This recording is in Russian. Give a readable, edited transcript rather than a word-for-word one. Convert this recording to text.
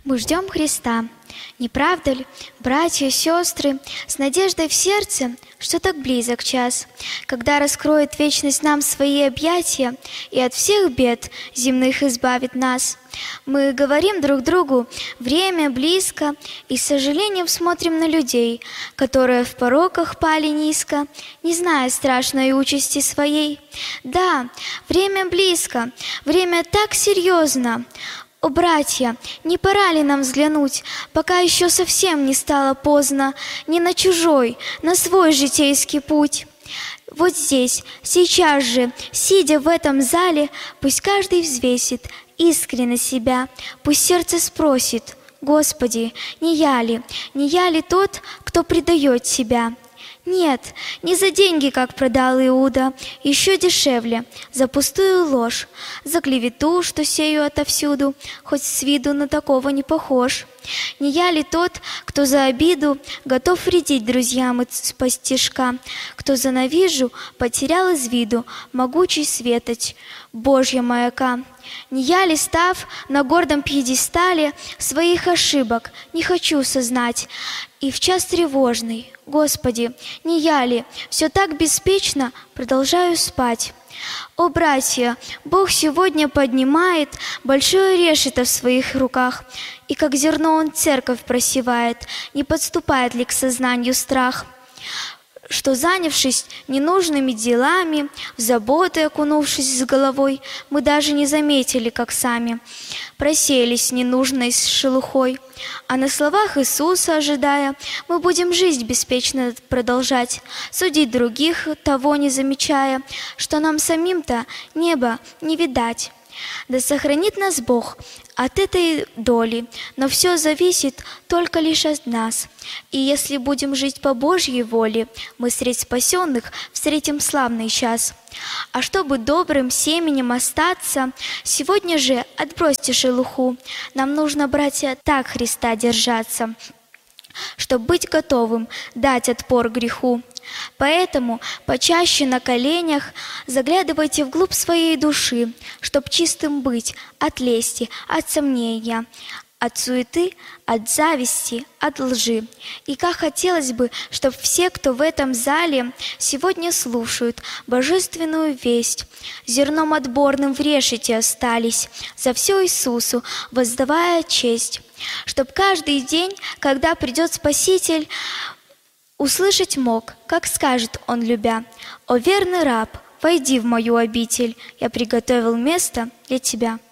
Мы ждем Христа, не правда ли, братья, сестры, с надеждой в сердце, что так близок час, когда раскроет вечность нам свои объятия и от всех бед земных избавит нас. Мы говорим друг другу: время близко, и с сожалением смотрим на людей, которые в пороках пали низко, не зная страшной участи своей. Да, время близко, время так серьезно. О, братья, не пора ли нам взглянуть, пока еще совсем не стало поздно, не на чужой, на свой житейский путь? Вот здесь, сейчас же, сидя в этом зале, пусть каждый взвесит искренне себя, пусть сердце спросит: Господи, не я ли тот, кто предает себя? Нет, не за деньги, как продал Иуда, еще дешевле, за пустую ложь, за клевету, что сею отовсюду, хоть с виду на такого не похож. Не я ли тот, кто за обиду готов вредить друзьям исподтишка, кто за навижу потерял из виду могучий светоч Божья маяка? Не я ли, став на гордом пьедестале своих ошибок, не хочу сознать, и в час тревожный, Господи, не я ли, все так беспечно продолжаю спать? О, братья, Бог сегодня поднимает большое решето в своих руках, и как зерно Он церковь просевает, не подступает ли к сознанию страх? Что, занявшись ненужными делами, в заботы окунувшись с головой, мы даже не заметили, как сами просеялись ненужной шелухой. А на словах Иисуса ожидая, мы будем жизнь беспечно продолжать, судить других, того не замечая, что нам самим-то небо не видать. Да сохранит нас Бог от этой доли, но все зависит только лишь от нас. И если будем жить по Божьей воле, мы средь спасенных встретим славный час. А чтобы добрым семенем остаться, сегодня же отбросьте шелуху. Нам нужно, братья, так Христа держаться, чтобы быть готовым дать отпор греху. Поэтому почаще на коленях заглядывайте вглубь своей души, чтоб чистым быть от лести, от сомнения, от суеты, от зависти, от лжи. И как хотелось бы, чтобы все, кто в этом зале сегодня слушают божественную весть, зерном отборным в решете остались, за все Иисусу воздавая честь. Чтоб каждый день, когда придет Спаситель, услышать мог, как скажет Он, любя: «О верный раб, войди в мою обитель, я приготовил место для тебя».